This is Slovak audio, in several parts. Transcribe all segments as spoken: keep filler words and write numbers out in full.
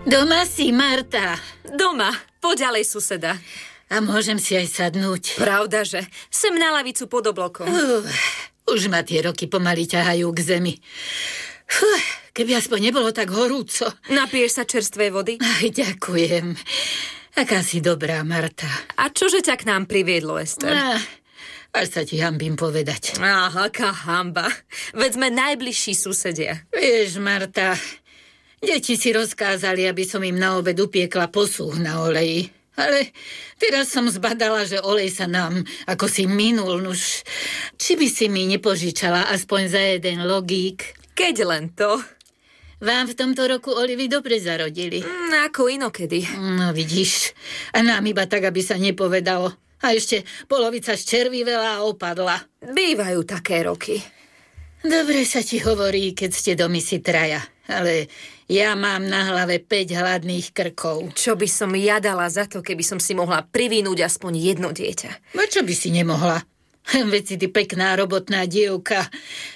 Doma si, Marta. Doma. Poď ďalej, suseda. A môžem si aj sadnúť. Pravda, že? Sem na lavicu pod oblokom. Uh, už ma tie roky pomaly ťahajú k zemi. Fuh, keby aspoň nebolo tak horúco. Napiješ sa čerstvej vody? Aj, ďakujem. Aká si dobrá, Marta. A čože ťa k nám priviedlo, Ester? Ah, až sa ti hanbím povedať. Aha, aká hamba. Veď sme najbližší susedia. Vieš, Marta, deti si rozkázali, aby som im na obed upiekla posúh na oleji. Ale teraz som zbadala, že olej sa nám ako si minul. Nuž, či by si mi nepožičala aspoň za jeden logík? Keď len to. Vám v tomto roku olivy dobre zarodili. Mm, ako inokedy. No vidíš, a nám iba tak, aby sa nepovedalo. A ešte polovica zčervivela a opadla. Bývajú také roky. Dobre sa ti hovorí, keď ste domy si traja. Ale ja mám na hlave päť hladných krkov. Čo by som ja dala za to, keby som si mohla privínúť aspoň jedno dieťa? No čo by si nemohla? Veď si ty pekná robotná dievka.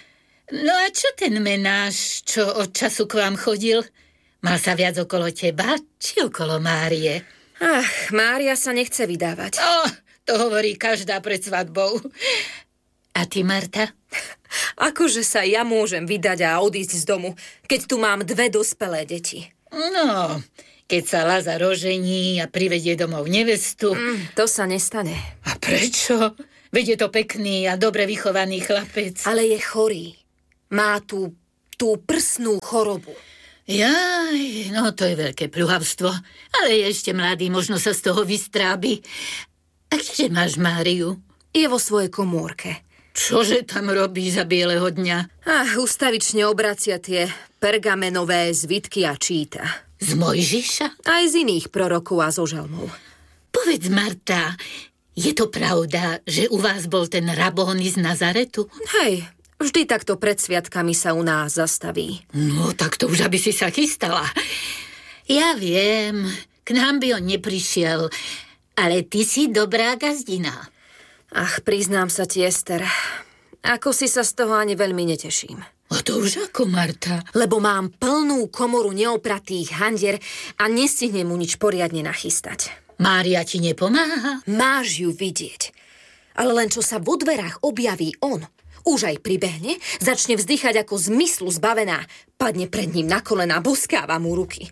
No a čo ten menáš, čo od času k vám chodil? Mal sa viac okolo teba, či okolo Márie? Ach, Mária sa nechce vydávať. Oh, to hovorí každá pred svadbou. A ty, Marta? Akože sa ja môžem vydať a odísť z domu, keď tu mám dve dospelé deti? No, keď sa Lazar ožení a privedie domov nevestu. Mm, to sa nestane. A prečo? Veď je to pekný a dobre vychovaný chlapec. Ale je chorý. Má tú, tú prsnú chorobu. Jaj, no to je veľké pľuhavstvo. Ale je ešte mladý, možno sa z toho vystrábi. A kdeže máš Máriu? Je vo svojej komórke. Čože tam robí za bieleho dňa? Ach, ustavične obracia tie pergamenové zvitky a číta. Z Mojžiša? Aj z iných prorokov a zo žalmov. Povedz, Marta, je to pravda, že u vás bol ten rabóny z Nazaretu? Hej, vždy takto pred sviatkami sa u nás zastaví. No, tak to už, aby si sa chystala. Ja viem, k nám by on neprišiel, ale ty si dobrá gazdina. Ach, priznám sa ti, Ester, ako si sa z toho ani veľmi neteším. A to už ako, Marta? Lebo mám plnú komoru neopratých handier a nestihnem mu nič poriadne nachystať. Mária ti nepomáha? Máš ju vidieť. Ale len čo sa vo dverách objaví on, už aj pribehne, začne vzdychať ako z myslu zbavená, padne pred ním na kolená, boskáva mu ruky.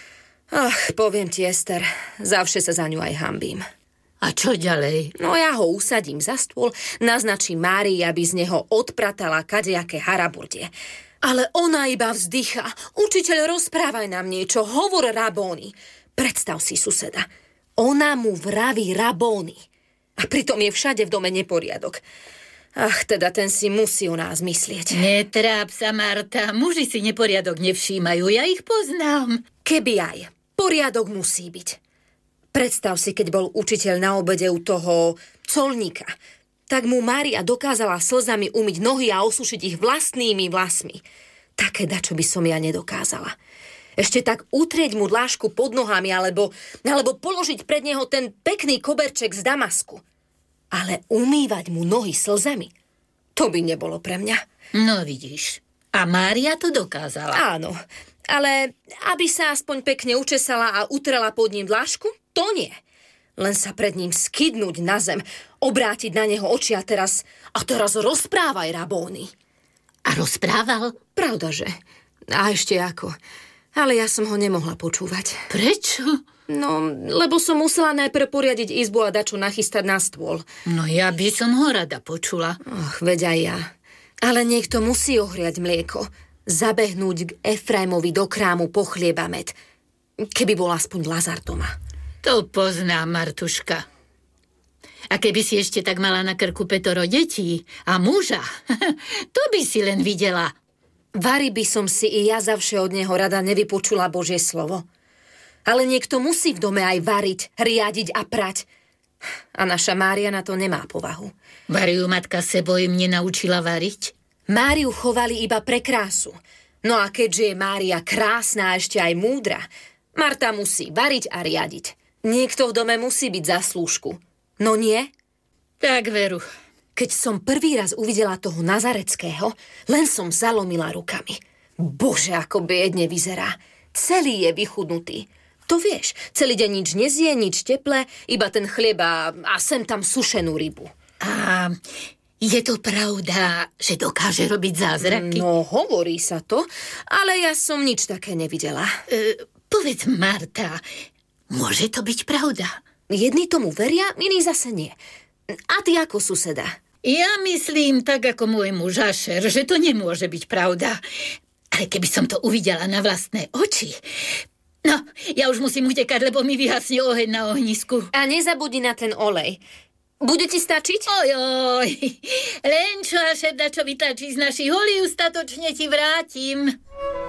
Ach, poviem ti, Ester, zavše sa za ňu aj hanbím. A čo ďalej? No ja ho usadím za stôl, naznačím Márii, aby z neho odpratala kadejaké haraburdie. Ale ona iba vzdychá. Učiteľ, rozprávaj nám niečo, hovor rabóny. Predstav si, suseda. Ona mu vraví rabóny. A pritom je všade v dome neporiadok. Ach, teda ten si musí o nás myslieť. Netráp sa, Marta. Muži si neporiadok nevšímajú, ja ich poznám. Keby aj. Poriadok musí byť. Predstav si, keď bol učiteľ na obede u toho colníka. Tak mu Mária dokázala slzami umyť nohy a osušiť ich vlastnými vlasmi. Také dačo by som ja nedokázala. Ešte tak utrieť mu dlášku pod nohami alebo, alebo položiť pred neho ten pekný koberček z damasku. Ale umývať mu nohy slzami, to by nebolo pre mňa. No vidíš, a Mária to dokázala. Áno, ale aby sa aspoň pekne učesala a utrela pod ním dlášku, to nie. Len sa pred ním skydnúť na zem, obrátiť na neho oči a teraz, a teraz rozprávaj, rabóny. A rozprával? Pravdaže. A ešte ako. Ale ja som ho nemohla počúvať. Prečo? No, lebo som musela najprv poriadiť izbu a dačo nachystať na stôl. No ja by som ho rada počula. Och, veď aj ja. Ale niekto musí ohriať mlieko. Zabehnúť k Efraimovi do krámu po chlieba med. Keby bol aspoň Lazar doma. To poznám, Martuška. A keby si ešte tak mala na krku pätoro detí a muža, to by si len videla. Vary by som si i ja zavše od neho rada nevypočula Božie slovo. Ale niekto musí v dome aj variť, riadiť a prať. A naša Mária na to nemá povahu. Variu matka sebou im nenaučila variť? Máriu chovali iba pre krásu. No a keďže je Mária krásna a ešte aj múdra, Marta musí variť a riadiť. Niekto v dome musí byť za slúžku. No nie? Tak veru. Keď som prvý raz uvidela toho Nazareckého, len som zalomila rukami. Bože, ako biedne vyzerá. celý je vychudnutý. To vieš, celý deň nič nezie, nič teplé, iba ten chlieb a, a sem tam sušenú rybu. A je to pravda, že dokáže robiť zázraky? No, hovorí sa to, ale ja som nič také nevidela. E, povedz, Marta, môže to byť pravda? Jedni tomu veria, iní zase nie. A ty ako suseda? Ja myslím tak ako môj muž Ašer, že to nemôže byť pravda. Ale keby som to uvidela na vlastné oči... No, ja už musím utekať, lebo mi vyhasne oheň na ohnisku. A nezabudni na ten olej. Bude ti stačiť? Ojoj, len čo Ašer dačo vytačí z našich olív, statočne ti vrátim.